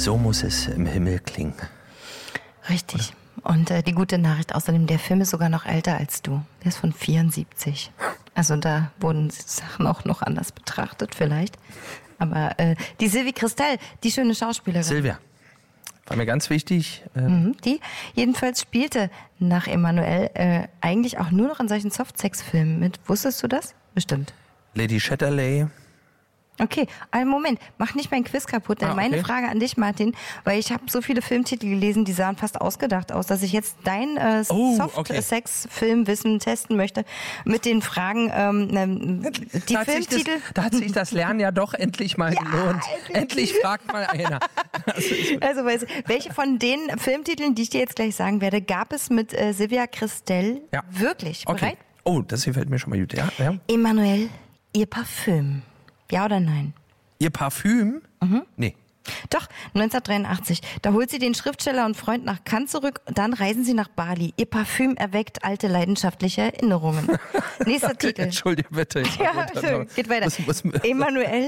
So muss es im Himmel klingen. Richtig. Und die gute Nachricht außerdem, der Film ist sogar noch älter als du. Der ist von 74. Also da wurden Sachen auch noch anders betrachtet vielleicht. Aber die Sylvie Christel, die schöne Schauspielerin. Silvia, war mir ganz wichtig. Die jedenfalls spielte nach Emanuelle eigentlich auch nur noch in solchen Softsex-Filmen mit. Wusstest du das? Bestimmt. Lady Chatterley. Okay, einen Moment, mach nicht mein Quiz kaputt, denn meine Frage an dich, Martin, weil ich habe so viele Filmtitel gelesen, die sahen fast ausgedacht aus, dass ich jetzt dein Soft-Sex-Filmwissen testen möchte mit den Fragen, die Filmtitel... Da hat sich das Lernen ja doch endlich mal gelohnt. Endlich fragt mal einer. Also, welche von den Filmtiteln, die ich dir jetzt gleich sagen werde, gab es mit Sylvia Christel wirklich? Okay. Bereit? Oh, das gefällt mir schon mal gut, ja. Emanuelle, ihr Parfüm. Ja oder nein? Ihr Parfüm? Nee. Doch, 1983. Da holt sie den Schriftsteller und Freund nach Cannes zurück, dann reisen sie nach Bali. Ihr Parfüm erweckt alte leidenschaftliche Erinnerungen. Nächster Titel. Entschuldige bitte. Ja, geht weiter. Emanuelle,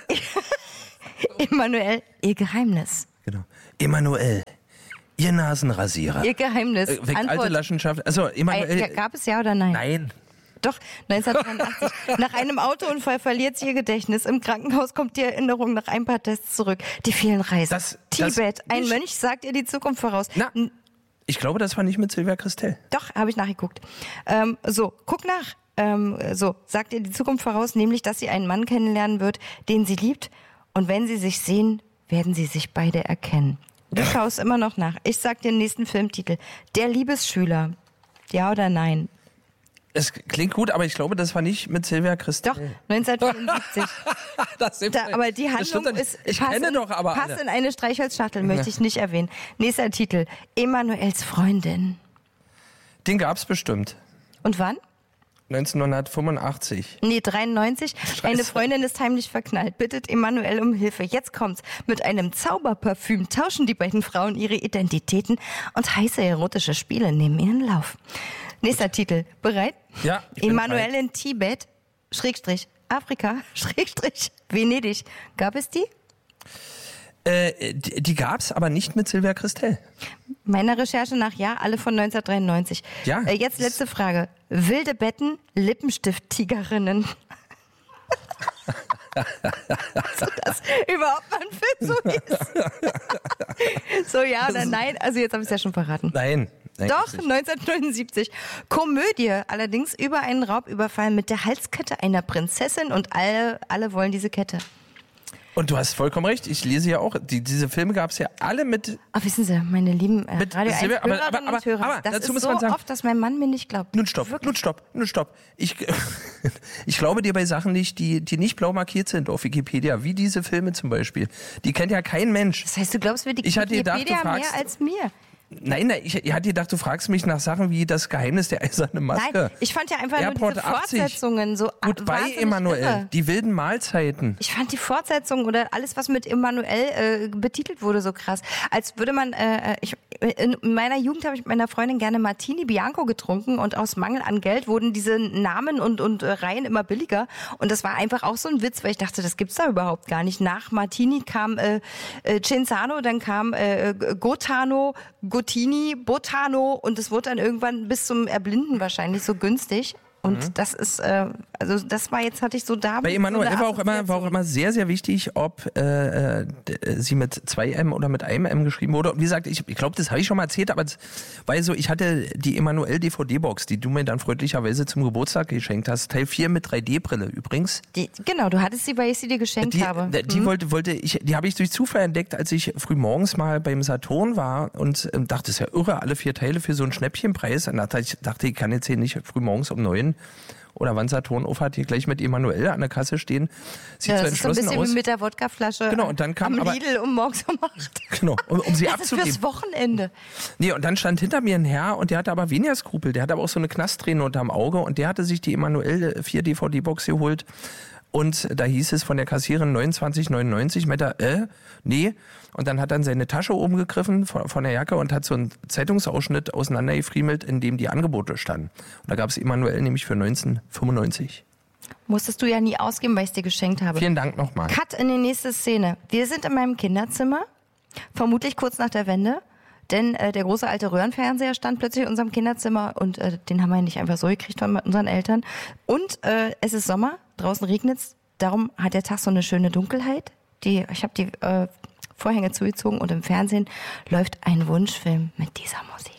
ihr Geheimnis. Genau. Emanuelle, ihr Nasenrasierer. Ihr Geheimnis. Weckt alte Leidenschaft. Also, Emanuelle. Gab es ja oder nein? Nein. Doch, 1983. Nach einem Autounfall verliert sie ihr Gedächtnis. Im Krankenhaus kommt die Erinnerung nach ein paar Tests zurück. Die vielen Reisen. Tibet. Ein Mönch sagt ihr die Zukunft voraus. Na, ich glaube, das war nicht mit Sylvia Christel. Doch, habe ich nachgeguckt. Guck nach. Sagt ihr die Zukunft voraus, nämlich, dass sie einen Mann kennenlernen wird, den sie liebt. Und wenn sie sich sehen, werden sie sich beide erkennen. Du schaust immer noch nach. Ich sag dir den nächsten Filmtitel. Der Liebesschüler. Ja oder nein? Es klingt gut, aber ich glaube, das war nicht mit Sylvia Christel. Doch, 1974. Aber die Handlung passt in eine Streichholzschachtel, möchte ich nicht erwähnen. Nächster Titel. Emanuels Freundin. Den gab's bestimmt. Und wann? 1985. Nee, 93. Scheiße. Eine Freundin ist heimlich verknallt, bittet Emanuelle um Hilfe. Jetzt kommt's. Mit einem Zauberparfüm tauschen die beiden Frauen ihre Identitäten und heiße erotische Spiele nehmen ihren Lauf. Nächster Titel. Bereit? Ja. Emanuelle in Tibet, / Afrika, / Venedig. Gab es die? Die gab's, aber nicht mit Sylvia Christel. Meiner Recherche nach alle von 1993. Ja. Jetzt letzte Frage. Wilde Betten, Lippenstift-Tigerinnen. So, dass überhaupt mal ein Film so ist. So, ja oder nein? Also jetzt habe ich es ja schon verraten. Nein. Doch, 1979. Komödie, allerdings über einen Raubüberfall mit der Halskette einer Prinzessin und alle wollen diese Kette. Und du hast vollkommen recht, ich lese ja auch, diese Filme gab es ja alle mit... Ach, wissen Sie, meine lieben Radio 1 Hörerinnen und Hörer, aber das dazu ist muss so man sagen, oft, dass mein Mann mir nicht glaubt. Nun stopp. Ich glaube dir bei Sachen nicht, die nicht blau markiert sind auf Wikipedia, wie diese Filme zum Beispiel. Die kennt ja kein Mensch. Das heißt, du glaubst mir Wikipedia mehr als mir? Nein, ich hatte gedacht, du fragst mich nach Sachen wie das Geheimnis der eisernen Maske. Nein, ich fand ja einfach Airport nur diese Fortsetzungen so Goodbye, Emanuelle, die wilden Mahlzeiten. Ich fand die Fortsetzungen oder alles, was mit Emanuelle betitelt wurde, so krass. Als würde man, in meiner Jugend habe ich mit meiner Freundin gerne Martini Bianco getrunken und aus Mangel an Geld wurden diese Namen und Reihen immer billiger. Und das war einfach auch so ein Witz, weil ich dachte, das gibt's da überhaupt gar nicht. Nach Martini kam Cinzano, dann kam Gotano, Gottini, Botano und es wurde dann irgendwann bis zum Erblinden wahrscheinlich so günstig. Und das ist, das war jetzt, hatte ich so da. Bei Emanuelle war auch immer sehr, sehr wichtig, ob sie mit 2M oder mit einem M geschrieben wurde. Und wie gesagt, ich glaube, das habe ich schon mal erzählt, aber weil so, ich hatte die Emanuelle DVD-Box, die du mir dann freundlicherweise zum Geburtstag geschenkt hast. Teil 4 mit 3D-Brille übrigens. Genau, du hattest sie, weil ich sie dir geschenkt habe. Die habe ich durch Zufall entdeckt, als ich früh morgens mal beim Saturn war und dachte, das ist ja irre, alle 4 Teile für so einen Schnäppchenpreis. Und dachte ich kann jetzt hier nicht früh morgens um 9 oder wann Saturn aufhat, hier gleich mit Emanuelle an der Kasse stehen. Sieht so entschlossen aus. Das ist so ein bisschen wie mit der Wodkaflasche und dann kam am Lidl morgens um 8. Genau, um sie abzugeben. Das ist fürs Wochenende. Nee, und dann stand hinter mir ein Herr und der hatte aber weniger Skrupel. Der hatte aber auch so eine Knastträne unterm Auge und der hatte sich die Emanuelle 4 DVD-Box geholt. Und da hieß es von der Kassiererin 29,99. Meinte er, nee. Und dann hat er seine Tasche oben gegriffen von der Jacke und hat so einen Zeitungsausschnitt auseinandergefriemelt, in dem die Angebote standen. Und da gab es Emanuelle nämlich für 19,95. Musstest du ja nie ausgeben, weil ich es dir geschenkt habe. Vielen Dank nochmal. Cut in die nächste Szene. Wir sind in meinem Kinderzimmer. Vermutlich kurz nach der Wende. Denn der große alte Röhrenfernseher stand plötzlich in unserem Kinderzimmer und den haben wir nicht einfach so gekriegt von unseren Eltern. Und es ist Sommer, draußen regnet es, darum hat der Tag so eine schöne Dunkelheit. Ich habe die Vorhänge zugezogen und im Fernsehen läuft ein Wunschfilm mit dieser Musik.